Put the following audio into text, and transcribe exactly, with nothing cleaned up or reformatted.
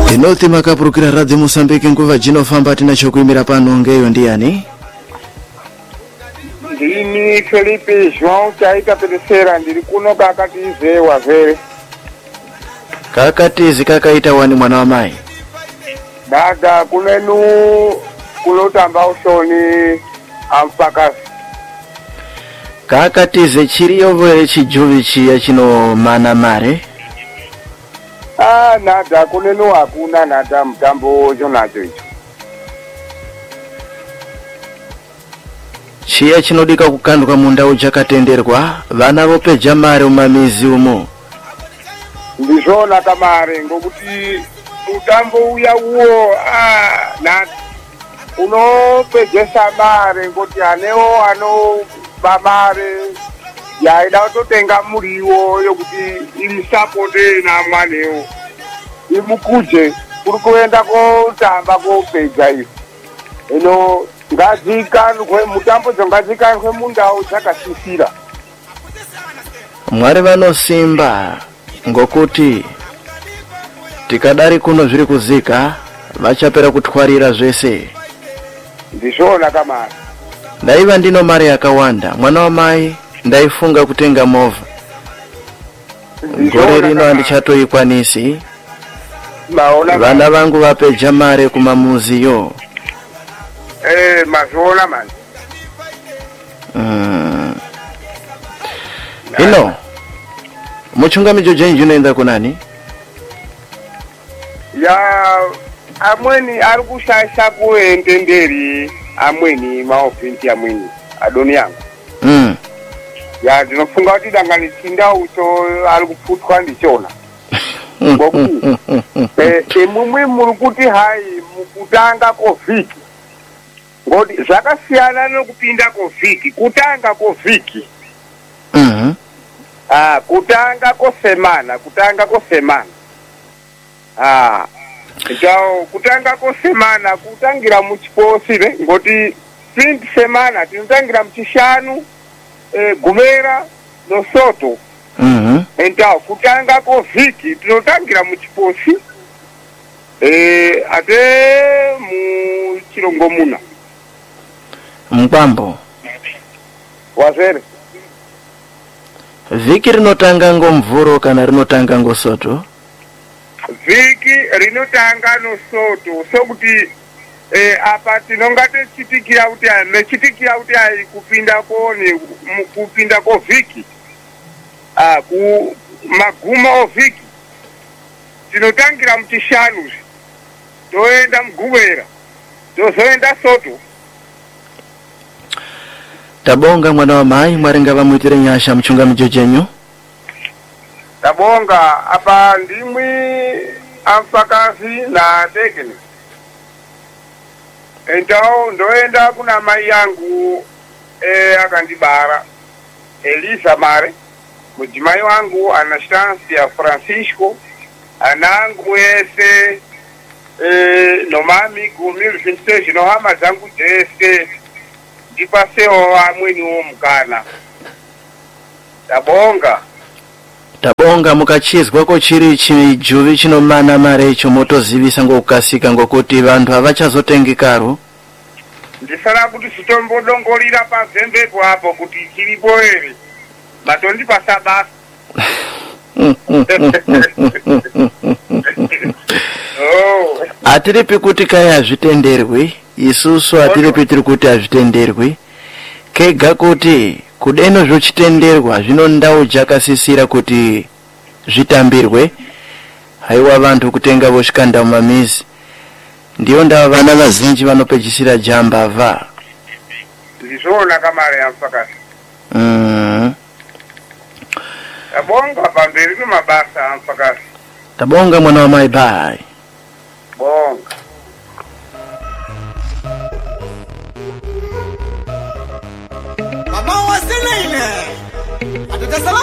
Inoti makapurukira Radio Mozambique nguva dzinofamba tinachokuimira pano ngeyo ndiani? Ndini Felipe João chaita pedesera ndiri kuno kakatize wavere. Kakatizi kakaita wani mwana wa mai? Dada kunenu kulotamba ushoni ampakasi. Kakatize chiri yovere chijuvi chiya chino mana mare? Ah, nada kunenu hakuna nada mtambo jonacho icho. Chiya chinodika kukanduka mundau chakatenderwa vana vopeja mare umamizi umo. Ndizvona kamare ngokuti mutambo uya uwo ah na unopejesa mare ngoti anewo anoba mare yaida kutotenga muriwo yokuti ilisapote na mwanewo imukuje kuri kuenda kotamba kopeja izvi. Ino ngazikanwe mutambo dzongazikanwe mundau dzakasisira. Mwari vanosimba ngokuti tikadari kuno zviri kuzika vachapera kutwarira zvese. Ndizvona kamari. Ndaiva ndino mari yakawanda mwana wa mai ndaifunga kutenga movha. Gore rino handichatoikwanisi. Vana vangu vapeja mare kumamuziyo. Eh, mazvona mani. Mm. Ino muchungamidzo jenji unoenda kunani? Ya amweni ari kushasha kuendenderi amweni maofinti amweni adoni yangu. Mm. Ya ndinofunga kuti dangani chinda ucho ari kuputwa ndichona. Ngokuti eh emumwe muri kuti hai mukutanga kovhiki. Ngoti zvakasiyana nokupinda kovhiki, kutanga kovhiki. Mhm. Ah, kutanga kosemana, kutanga kosemana. Ah, chao kutanga kosemana kutangira muchiposire ngoti print semana tinotangira muchishanu eh gumera no soto. Mhm. Então kutanga kovhiki tinotangira muchiposi eh ate mu chirongomuna. Mkwambo. Wazere. Viki rinotanga ngomvuro kana rinotanga ngosoto? Viki rinotanga nosoto sokuti eh apa tinonga techitikira kuti nechitikira kuti ai kupinda kone kupinda ko viki ah ku maguma o viki tinotangira muchishanu toenda mugubera tozoenda soto. Tabonga mwana wa mai mwaringa vamuitire nyasha muchungamidzo jenyu. Tabonga apa ndimwi amfakazi na tekeni. Então ndoenda kuna mai yangu eh akandibara Elisa Mare. Mujimai wangu Anastasia Francisco anangu ese eh nomami kumiri vintage no hama zangu dese ndipaseo amweni omukana. Tabonga. Tabonga mukachizwa ko chiri chijuvi chinomana mare icho motozivisa ngokukasika ngokuti vantu avachazotengekaro. Ndisara kuti sitombodongolira pazembepo hapo kuti chiripo ere. Matondi pasabasa. Oh. Atiripi kuti kaya azvitenderwe, isusu atiripi tiri kuti azvitenderwe. Kega kuti kudeno zvochitenderwa zvino ndau jakasisira kuti zvitambirwe. Haiwa vantu kutenga voshikanda mumamizi. Ndiyo ndava vana vazhinji vanopejisira jamba va. Ndizvona kamare yamfakasi. Mm. Tabonga pamberi nemabasa amfakasi. Tabonga mwana wa mai bye. Bonga. Mama wasile ile. Atata